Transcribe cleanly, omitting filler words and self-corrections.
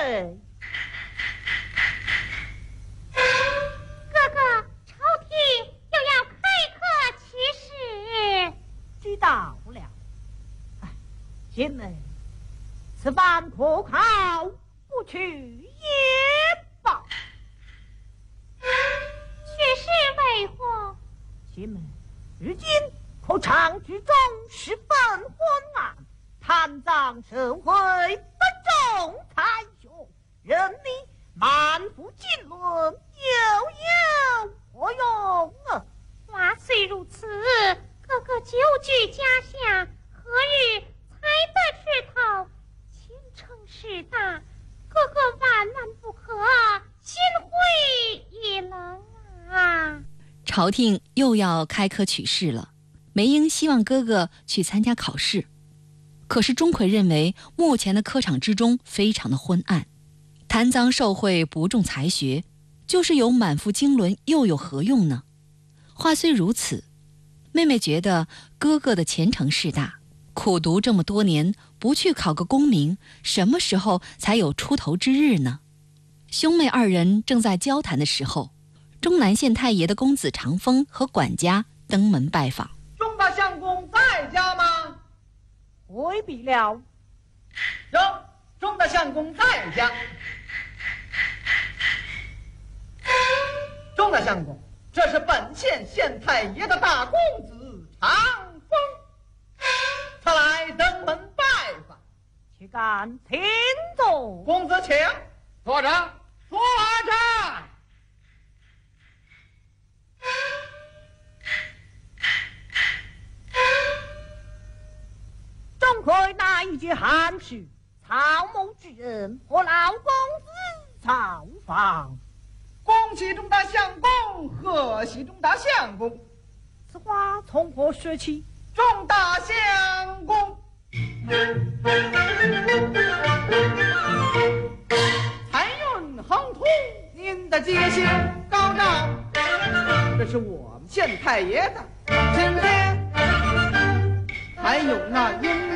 妹。 哥哥，朝廷又要开课取士。 知道了。哎，姐妹，此番可考不去也罢。 取士为何？ 姐妹，如今可长居中十分昏暗，贪赃受贿，不重才学，人民满腹经纶，又有何用啊？ 话虽如此，哥哥久居家乡，何日才得出头？前程事大，哥哥万万不可心灰意冷啊！ 朝廷又要开科取士了，梅英希望哥哥去参加考试，可是钟馗认为目前的科场之中非常的昏暗，贪赃受贿不重才学，就是有满腹经纶又有何用呢？话虽如此，妹妹觉得哥哥的前程事大，苦读这么多年，不去考个功名，什么时候才有出头之日呢？兄妹二人正在交谈的时候，终南县太爷的公子长风和管家登门拜访。 钟大相公在家吗？ 回避了。 钟大相公在家。钟大相公，这是本县县太爷的大公子长风，他来登门拜访。 岂敢请坐。 公子请坐着，坐着。 钟馗那一句寒士，草木之人，和老公子造访。 恭喜钟大相公，贺喜钟大相公。 此话从何说起？ 钟大相公，财运亨通，您的戒心高照。这是我们县太爷的今天，还有那英